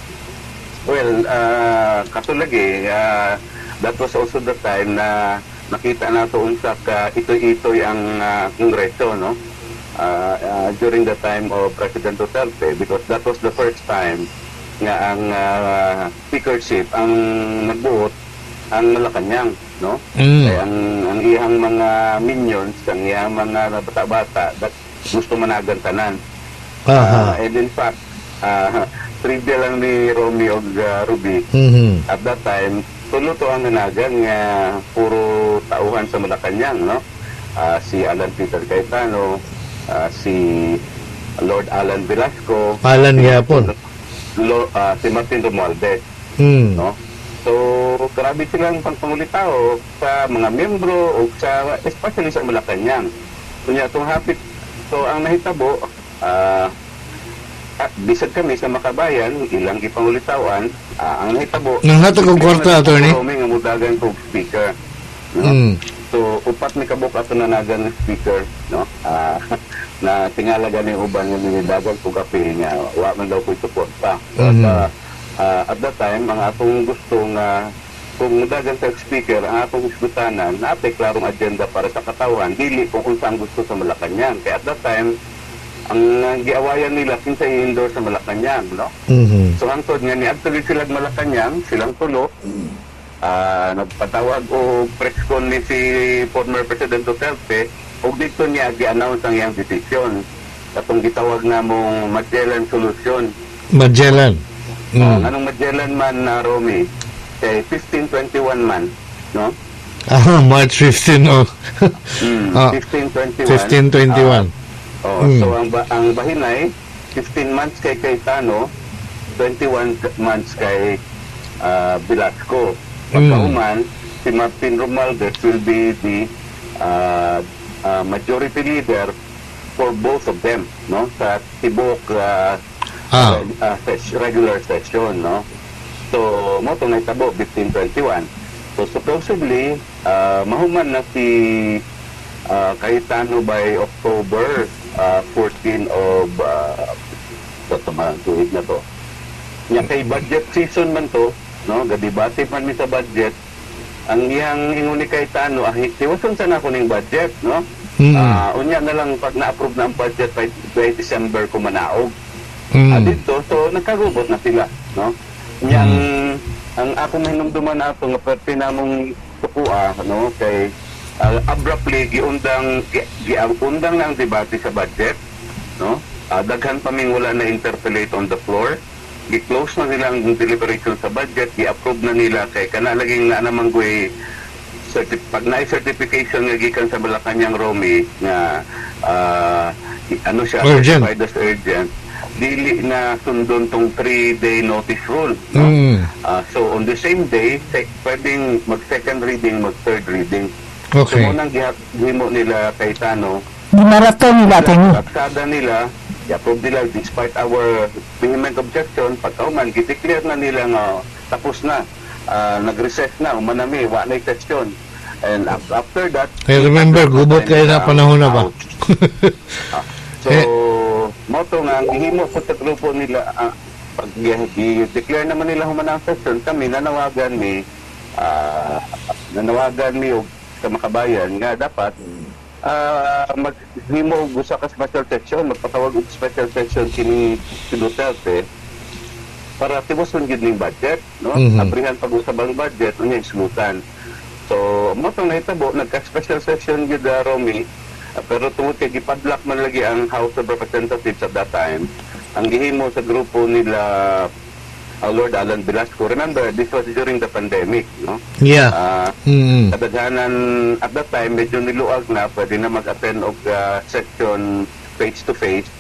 Well, uh, katulagi, uh, that was also the time na nakita nato unsa ka itoy-itoy ang uh, Kongreso, no? Uh, uh, during the time of President Duterte, because that was the first time nga ang uh, speakership ang nagbuot ang Malacanang, no? Mm. Kaya ang, ang iyang mga minions, ang iyang mga bata-bata, that gusto managan tanan. Aha. Uh, and in fact, uh, trivia lang ni Romeo og uh, Ruby, Mhm. at that time, tulo to ang nanagan nga puro tauhan sa Malacanang, no? Uh, si Alan Peter Cayetano, uh, si Lord Alan Velasco, Alan gyapon. Lo, uh, si Martin Romualdez, Mm. no? So, grabe silang pangpangulitao sa mga membro o sa, especially sa Malacanang. Kunya, itong hapit, so ang nahitabo, ah, at bisag kami sa Makabayan, ilang ipangulitawan, ah, ang nahitabo, Nang hatag og kwarta, attorney? May nga mudagan kong speaker. no? Mm. So upat ni kabuk ato nanagan ng speaker, no? Ah, na tingalaga ni uban nga ninidagan ko kape nga wa man daw ko suporta. So, Mhm. at, ah, at that time ang atong gusto nga kung dagan sa speaker ang atong isgutanan naapay klarong agenda para sa katawan dili kung unsa ang gusto sa Malacañang. Kaya at that time ang uh, giawayan nila kinsa i-endorse sa Malacañang, no? Mhm. So ang tod nga ni actually sila Malacañang, silang tulo, ah nagpatawag o press con ni si former President Duterte ug dito niya gi-announce ang iyang decision. Katong gitawag na mong Magellan Solution. Magellan. Ah, Mm. anong Magellan man na Romy? Kay fifteen twenty-one man, no? Ah, March fifteenth, oh. Mm, Ah, fifteen twenty-one. fifteen twenty-one. Ah, oh, Mm. so ang ba- ang bahinay fifteen months kay Cayetano, twenty-one months kay uh, Velasco. Pagkauman, si Martin Romualdez will be the uh, uh, majority leader for both of them, no? Sa tibok uh, Ah. uh, ses- regular session, no? So, mo itong naitabo, fifteen twenty-one. So, supposedly, uh, mahuman na si uh, Cayetano by October uh, fourteen of uh, ito, tumarang tuwid na to. Nya kay budget season man to, no? Gadibati man mi sa budget. Ang iyang ingon ni Cayetano, ah, hiwason sa na ko ning budget, no? Mm. Ah, unya na lang pag na-approve na ang budget by, by December ko manaog. Mm. Ah, dito, so nagkagubot na sila, no? Yang ang ako mahinumduman na ito nga perti namong tukua, no? Kay uh, abruptly giundang gi, giundang na ang debate sa budget, no? Uh, daghan pa ming wala na interpellate on the floor. Gi-close na nila ang deliberation sa budget, gi-approve na nila kay kana laging na namang guy certi- pag na-certification nga gikan sa Malacañang Romy nga uh, ano siya Urgent. certified as urgent, dili na sundon tong three-day notice rule, no? Mm. Ah, so on the same day, sec- pwedeng mag-second reading, mag-third reading. Okay. So unang gihimo nila Cayetano, Di marathon nila tayo. aksada nila, i-approve nila despite our vehement objection, pagkauman, gideclare na nila nga tapos na, ah, nag-recess na, umanami, wa na session. And af- after that, I remember, gubot kayo na panahon na ba? Ah, so, Eh. moto nga, ang ihimo po sa grupo nila, ah, pag i- i-declare naman nila humanang session, kami nanawagan ni, ah, nanawagan ni og sa makabayan nga dapat ah, maghimo og usa ka special session, magpatawag og special session kini si Duterte para tibuson gid ning budget, no? Mhm. Abrihan pag-usab ang budget unya islutan. So, mo tong nahitabo, nagka-special session gid uh, Romy. Uh, pero tungod kay gipadlock man lagi ang House of Representatives at that time, ang gihimo sa grupo nila uh, Lord Alan Velasco. Remember, this was during the pandemic, no? Yeah. Uh, Mm. kadaghanan at that time medyo niluag na, pwede na mag-attend og uh, session face to face.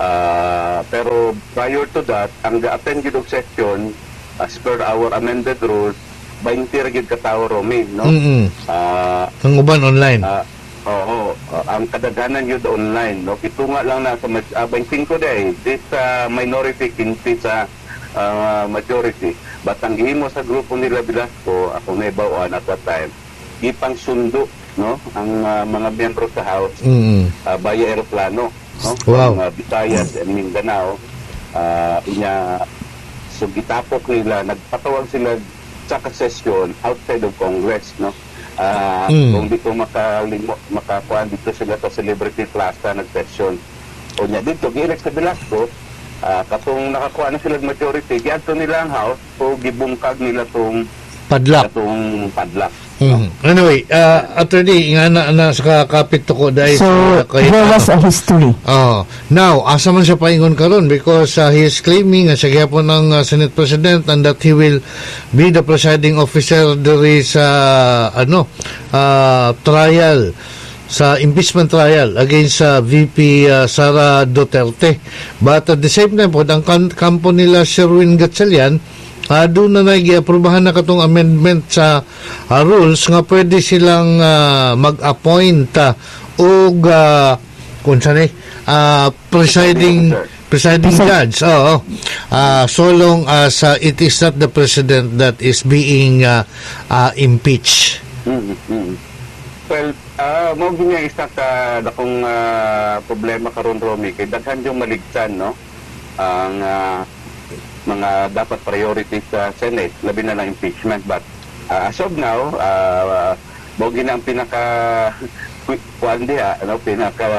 Uh, pero prior to that, ang ga-attend gid og session as per our amended rules, twenty ra gid ka tawo Romy, no? Mm. Ah, Ang uban online. Ah, oo, ah, ang kadaghanan yun online, no? Kitunga lang na sa uh, twenty-five day, this uh, minority kinsi sa uh, majority. But ang gihimo sa grupo nila Velasco, ako na ibawaan at that time, ipang sundo, no? Ang uh, mga miyembro sa House, Mm. uh, via aeroplano, no? Wow. Ang uh, Visayas and Mindanao, uh, inya, so gitapok nila, nagpatawag sila sa session outside of Congress, no? Ah, Mm. kung dito makalimo makakuan dito sila sa Celebrity Plaza nag-session. O nya dito gi-elect sa Velasco, ah, katong nakakuha na sila ng majority, giadto nila ang house o gibungkag nila tong Padlock. katong padlock. Mm. Anyway, uh, attorney, nga na, na sa kakapit to ko dahil So, sa kay- there was a history. Oh, now, asa man siya paingon karon because uh, he is claiming nga siya gyapon ng uh, Senate President and that he will be the presiding officer diri sa ano, uh, trial sa impeachment trial against uh, V P uh, Sara Duterte. But at the same time po, ang kan- kampo nila Sherwin Gatchalian, Uh, doon na nag-aprubahan na katong amendment sa uh, rules nga pwede silang uh, mag-appoint uh, og uh, kung saan eh, uh, presiding presiding judge. Oo. Uh, so long as uh, it is not the president that is being uh, uh, impeached. Mm-hmm. Well, uh, mo ginya isa ka dakong uh, problema karon Romy kay daghan yung maligtan no ang uh, mga dapat priority sa Senate labi na ng impeachment, but uh, as of now uh, mo gina ang pinaka kuan dia ano pinaka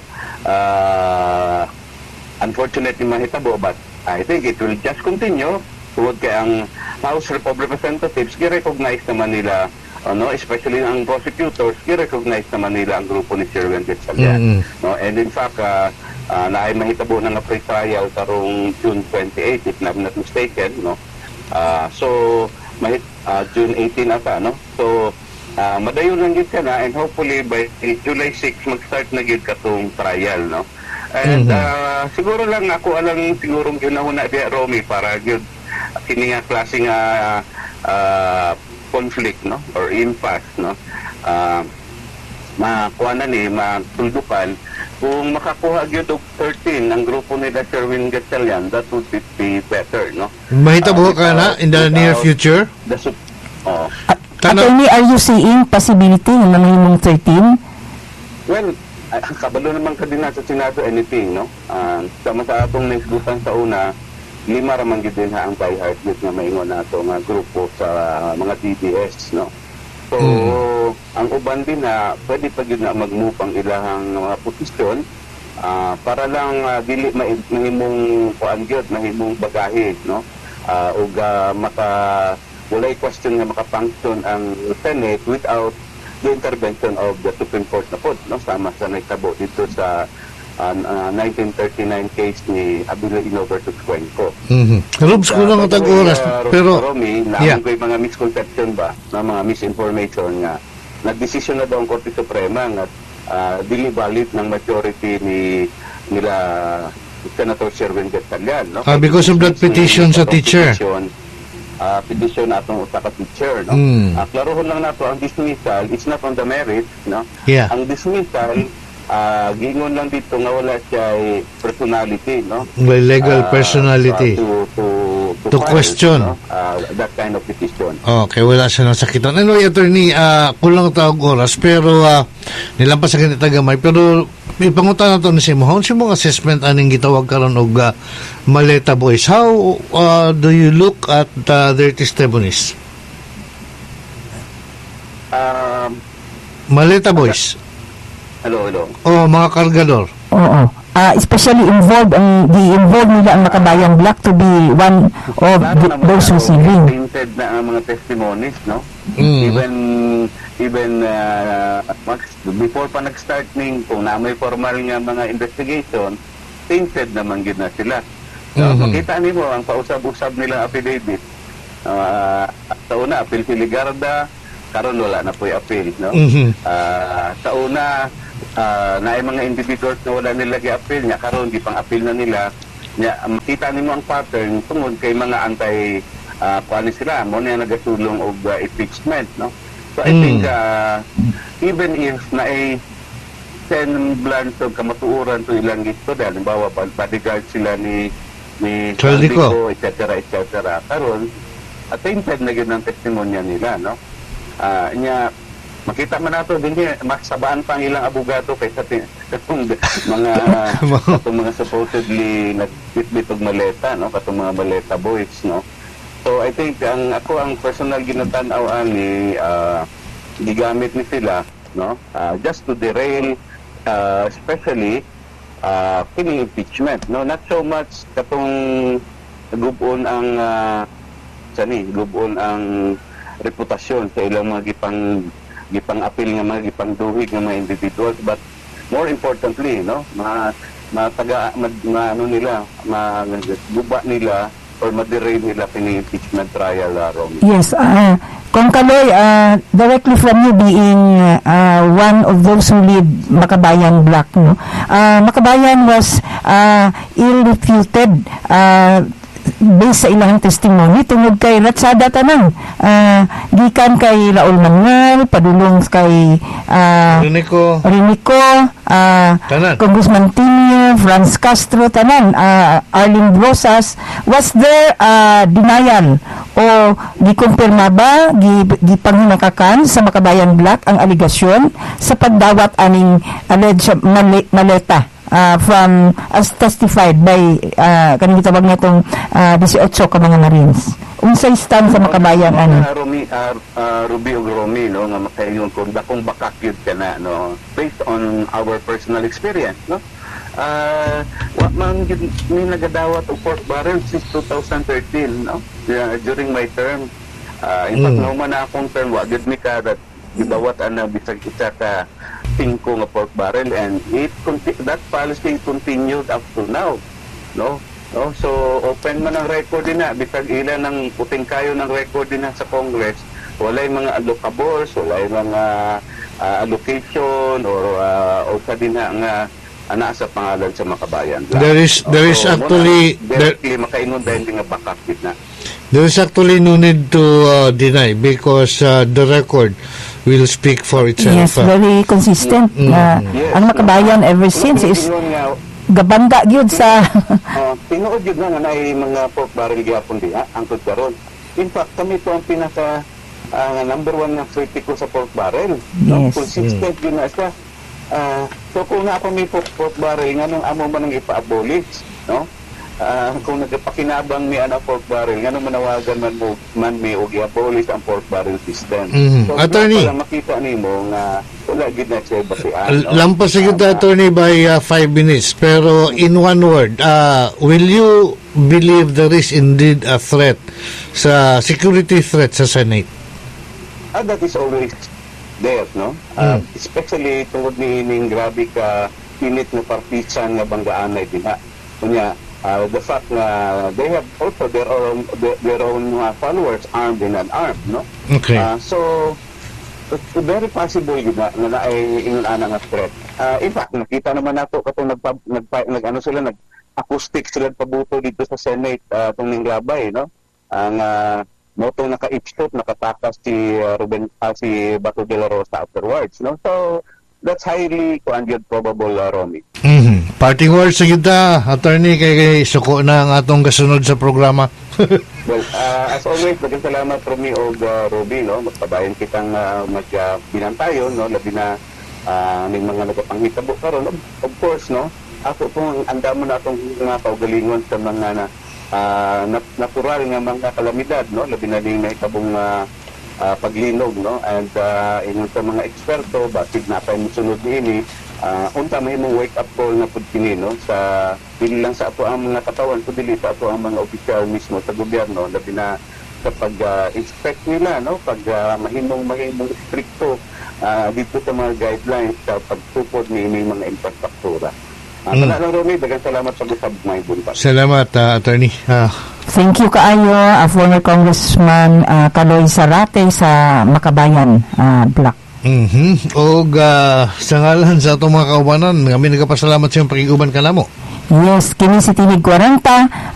uh, unfortunately mahitabo, but I think it will just continue toward kay ang House of Representatives gi-recognize naman nila ano, especially ang prosecutors, i-recognize naman nila ang grupo ni Sherwin Gatchalian. Mm-hmm. No? And in fact, uh, uh, na ay mahitabo na nga pre-trial karong June twenty-eighth, if I'm not mistaken. No? Uh, so, mahit, uh, June eighteenth ata. No? So, uh, madayon lang gid ka na, and hopefully by July sixth, mag-start na gid katong trial. No? And mm-hmm. uh, siguro lang ako alang sigurong ginahuna di Romy para yun kini nga klase nga uh, conflict no or impasse no uh, makuha na ni matuldukan kung makakuha gyud og thirteen ang grupo nila Sherwin Gatchalian, that would be better no. Mahitabo uh, ka na in the near future the oh. Attorney, are you seeing possibility ng mahimong thirteen? Well, uh, kabalo naman ka din na sa Senado anything no uh, sama sa atong naisgutan sa una lima ramang gid din ha ang diehard group nga maingon nato nga grupo sa mga D D S no. So mm. ang uban din na pwede pa gyud na mag-move ang ilahang mga posisyon uh, para lang uh, dili mahimong kuan gyud mahimong bagahe no uh, ug uh, maka walay question nga maka-function ang Senate without the intervention of the Supreme Court na pod no sama sa nagtabo dito sa Uh, uh, nineteen thirty-nine case ni Abilio Ino versus Cuenco. Mm-hmm. Robs ko lang ang tag-oras. Uh, pero, Romy, yeah. naamon ko yung mga misconception ba, na mga misinformation nga, nag-desisyon na daw ang Korte Suprema nga uh, dili valid ng majority ni nila Senator Sherwin Gatchalian. No? Ah, because of that petition sa teacher. Petition, uh, petition atong usa ka teacher. No? Mm. Uh, klarohon lang nato ang dismissal, it's not on the merit. No? Yeah. Ang dismissal, Uh, gingon lang dito nga wala siya personality, no? Well, legal uh, personality. Uh, to, to, to, to file, question. No? Uh, that kind of petition. Okay, wala siya ng sakiton. Anyway, attorney, uh, kulang tawag oras, pero uh, nilampas sa ganit tagamay, pero may pangutan na ito ni Simo. How mong assessment aning gitawag karon og uh, Maleta Boys? How uh, do you look at uh, their testimonies? Um, Maleta Boys. Hello, hello. Oh, mga kargador. Oo. Uh, especially involved ang di-involve nila ang Makabayan Black to be one of the, those receiving. Painted na ang mga testimonies, no? Mm. Even even uh, before pa nag-start ning kung na may formal nga mga investigation, painted naman gid na sila. So, mm-hmm. Makita niyo ang pausab-usab nilang affidavit. Uh, sa una, apil Filigarda, karon wala na po yung apil, no? Mm-hmm. Uh, sa una, Uh, na ay mga individuals na wala nila gi-appeal niya karon di pang appeal na nila niya makita nimo ang pattern tungod kay mga anti uh, kuan sila mo na nagasulong og uh, impeachment no so I mm. think uh, even if na ay semblance of kamatuoran to ilang gito dahil halimbawa bodyguard sila ni ni Chaldico etc etc karon attainted na gyud ang testimonya nila no uh, niya makita man nato din mas sabaan pang ilang abogado kaysa katong mga katong mga supposedly nagbitbit og maleta no katong mga maleta boys no so I think ang ako ang personal ginatan-aw ani uh, gigamit ni sila no uh, just to derail uh, especially uh, kini impeachment no not so much katong gubon ang uh, sani gubon ang reputasyon sa ilang mga gipang gipang-apil nga mga gipang-duhig nga mga individuals but more importantly no ma mataga ma, ma ano nila maguba nila or ma-derail nila kini impeachment trial uh, Romy. Yes, uh, Kong Kaloy, uh, directly from you being uh, one of those who lead Makabayan Black no uh, Makabayan was uh, ill-refuted uh, based sa ilang testimony tungod kay Ratsada tanan uh, gikan kay Raul Manuel padulong kay uh, Rinico Rinico uh, Congressman Tinio Franz Castro tanan uh, Arlene Rosas was there uh, denial o gikumpirma ba gi gipanghinakakan sa Makabayan Black ang aligasyon sa pagdawat aning alleged mali, maleta uh, from as testified by uh, kanang gitawag natong uh, eighteen ka mga Marines. Unsay stand sa Makabayan ani? Uh, Romy, uh, uh, Ruby og Romy, no, nga makaingon kung dakong bakak yun ka na, no, based on our personal experience, no. Uh, wa man gid mi nagadawat og pork barrel since twenty thirteen, no, yeah, during my term. Uh, in fact, mm. no man na akong term, wa gid mi ka that gidawat ana bisag isa ka tingko nga pork barrel, and it that policy continued up to now, no. No, so open man ang record din na bisag ilan ng puting kayo ng record din na sa Congress, walay mga allocables, walay mga uh, allocation or uh, o sa din na nga ana sa pangalan sa Makabayan. There is there is so, actually directly makainon dahil nga backup na. There is actually no need to uh, deny because uh, the record will speak for itself. Yes, very consistent. Mm. Uh, yes, ang Makabayan ever since is gabanda gyud sa uh, tinuod gyud nga na mga pork barrel gyapon diha angkod karon. In fact, kami to ang pinaka uh, number one na kritiko sa pork barrel. Yes. No? Consistent yun na siya. Uh, so kung na ako may pork, pork barrel nga nung amo man nang ipa-abolish, no? Uh, kung nagpakinabang mi ana pork barrel nga nung manawagan man mo man may og i-abolish ang pork barrel system. Mm-hmm. So Attorney, para makita nimo nga wala gid na siya basihan. No? Lampas sa uh, attorney by uh, five minutes, pero in one word, uh, will you believe there is indeed a threat sa security threat sa Senate? Ah, that is always there, no? Uh, mm. Especially tungod ni ining grabe ka init na partisan nga banggaan na diha. Kunya, uh, the fact na they have also their own their, their own uh, followers armed and unarmed, no? Okay. Uh, so it's very possible yun na na ay ingon ana nga threat. Uh, in fact, nakita naman nato katong nag nag, nag ano sila nag acoustic sila pabuto dito sa Senate uh, tong ning labay, no? Ang uh, moto naka-ipshot, nakatakas si uh, Ruben, uh, si Bato de la Rosa afterwards, no? So that's highly conjugate probable, uh, Romy. Mm-hmm. Parting words sa kita, attorney, kay, kay suko na ang atong kasunod sa programa. Well, uh, as always, daghang salamat Romy o uh, Ruby, no? Magpabayan kitang uh, mag-binantayon, uh, no? Labi na uh, ng mga nagapanghitabo karon. Of, of course, no? Ako pong andamo na itong mga kaugalingon sa mga na Uh, natural nga mga kalamidad, no, labi na ding nahitabong uh, uh, paglinog, no, and uh, ingon sa mga eksperto bakit na tayo musunod niini uh, unta mahimong wake up call na pud kini, no, sa dili lang sa ato ang mga katawan kundi sa ato ang mga opisyal mismo sa gobyerno, labi na sa pag-inspect uh, nila, no, pag uh, mahimong mahimong stricto uh, dito sa mga guidelines sa pagtupod ni ini mga infrastruktura. Uh, mm. Salamat, Romy. Dagang salamat sa gusab may bunta. Salamat, uh, attorney. Uh. Thank you kaayo, uh, former Congressman uh, Kaloy Zarate sa Makabayan uh, Black. Mm-hmm. O uh, sa ngalan sa itong mga kaubanan, kami nagpasalamat sa iyong pakiguban ka namo. Yes, kini si Tinig forty.